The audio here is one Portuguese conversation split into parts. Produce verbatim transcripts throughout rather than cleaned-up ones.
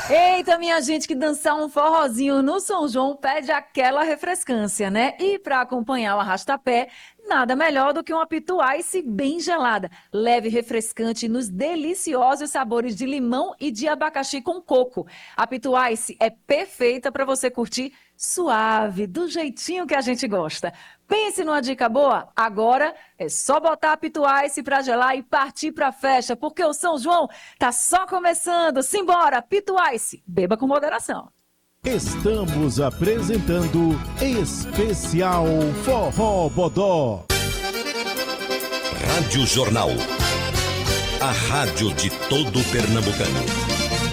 Eita, minha gente, que dançar um forrozinho no São João pede aquela refrescância, né? E para acompanhar o arrastapé, nada melhor do que uma Pitu Ice bem gelada, leve e refrescante nos deliciosos sabores de limão e de abacaxi com coco. A Pitu Ice é perfeita para você curtir suave, do jeitinho que a gente gosta. Pense numa dica boa? Agora é só botar a Pitu Ice para gelar e partir para a festa, porque o São João tá só começando. Simbora, Pitu Ice, beba com moderação. Estamos apresentando Especial Forró Bodó. Rádio Jornal, a rádio de todo pernambucano.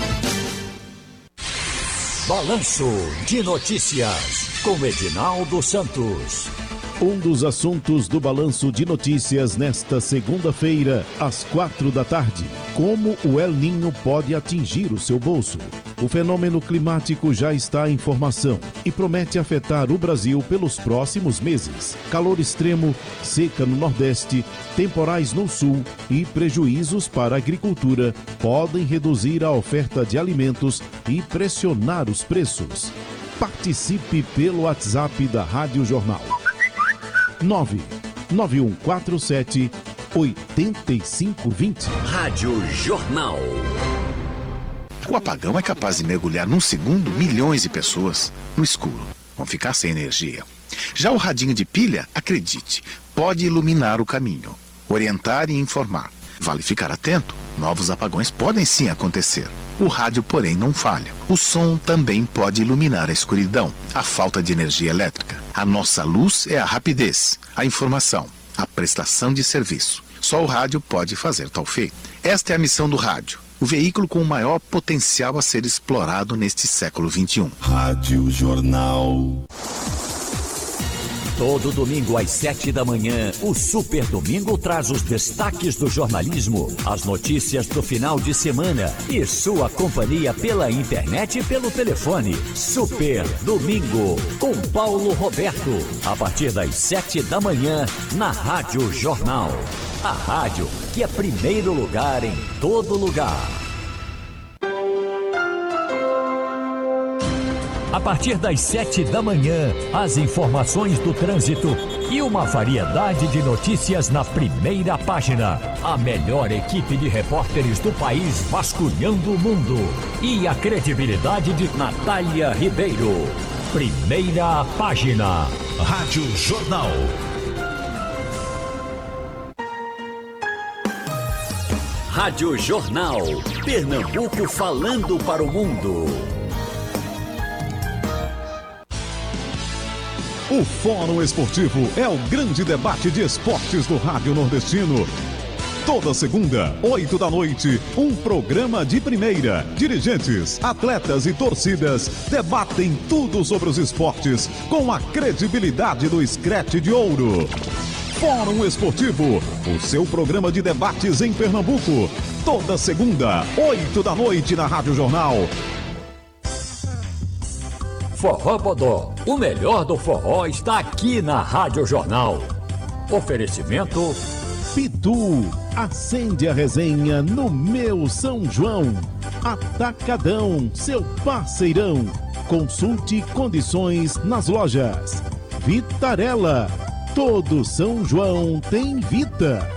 Balanço de Notícias, com Edinaldo Santos. Um dos assuntos do Balanço de Notícias nesta segunda-feira, às quatro da tarde. Como o El Niño pode atingir o seu bolso? O fenômeno climático já está em formação e promete afetar o Brasil pelos próximos meses. Calor extremo, seca no Nordeste, temporais no Sul e prejuízos para a agricultura podem reduzir a oferta de alimentos e pressionar os preços. Participe pelo WhatsApp da Rádio Jornal. nove nove um quatro sete oito cinco dois zero. Rádio Jornal. O apagão é capaz de mergulhar num segundo milhões de pessoas no escuro. Vão ficar sem energia. Já o radinho de pilha, acredite, pode iluminar o caminho, orientar e informar. Vale ficar atento, novos apagões podem sim acontecer. O rádio, porém, não falha. O som também pode iluminar a escuridão, a falta de energia elétrica. A nossa luz é a rapidez, a informação, a prestação de serviço. Só o rádio pode fazer tal feito. Esta é a missão do rádio, o veículo com o maior potencial a ser explorado neste século vinte e um. Rádio Jornal. Todo domingo às sete da manhã, o Super Domingo traz os destaques do jornalismo, as notícias do final de semana e sua companhia pela internet e pelo telefone. Super Domingo, com Paulo Roberto, a partir das sete da manhã, na Rádio Jornal. A rádio que é primeiro lugar em todo lugar. A partir das sete da manhã, as informações do trânsito e uma variedade de notícias na primeira página. A melhor equipe de repórteres do país vasculhando o mundo. E a credibilidade de Natália Ribeiro. Primeira página. Rádio Jornal. Rádio Jornal. Pernambuco falando para o mundo. O Fórum Esportivo é o grande debate de esportes do Rádio Nordestino. Toda segunda, oito da noite, um programa de primeira. Dirigentes, atletas e torcidas debatem tudo sobre os esportes com a credibilidade do Scratch de Ouro. Fórum Esportivo, o seu programa de debates em Pernambuco. Toda segunda, oito da noite na Rádio Jornal. Forró Bodó, o melhor do forró está aqui na Rádio Jornal. Oferecimento Pitu, acende a resenha no meu São João. Atacadão, seu parceirão. Consulte condições nas lojas. Vitarella, todo São João tem Vita.